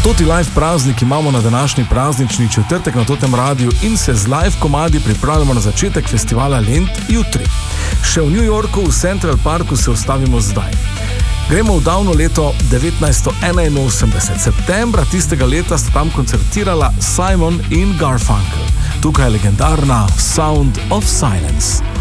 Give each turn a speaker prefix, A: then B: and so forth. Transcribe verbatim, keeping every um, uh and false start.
A: Toti live praznik imamo na današnji praznični četrtek na Totem Radiu in se z live komadi pripravljamo na začetek festivala Lent jutri. Še v New Yorku v Central Parku se ustavimo zdaj. Gremo v davno leto devetnajststo enainosemdeset. Septembra tistega leta sta tam koncertirala Simon in Garfunkel. Tukaj je legendarna Sound of Silence.